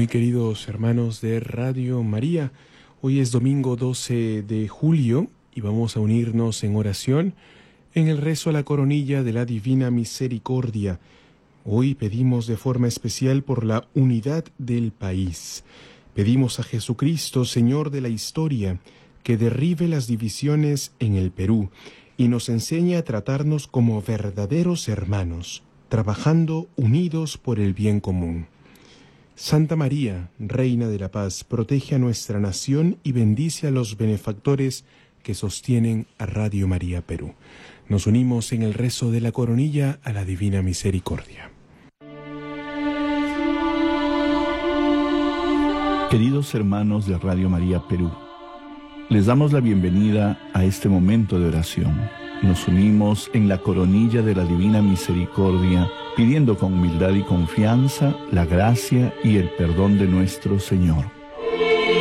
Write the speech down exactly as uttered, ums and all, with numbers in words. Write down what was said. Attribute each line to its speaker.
Speaker 1: Muy queridos hermanos de Radio María, hoy es domingo doce de julio y vamos a unirnos en oración en el rezo a la coronilla de la Divina Misericordia. Hoy pedimos de forma especial por la unidad del país. Pedimos a Jesucristo, Señor de la historia, que derribe las divisiones en el Perú y nos enseñe a tratarnos como verdaderos hermanos, trabajando unidos por el bien común. Santa María, Reina de la Paz, protege a nuestra nación y bendice a los benefactores que sostienen a Radio María Perú. Nos unimos en el rezo de la coronilla a la Divina Misericordia.
Speaker 2: Queridos hermanos de Radio María Perú, les damos la bienvenida a este momento de oración. Nos unimos en la coronilla de la Divina Misericordia, pidiendo con humildad y confianza la gracia y el perdón de nuestro Señor.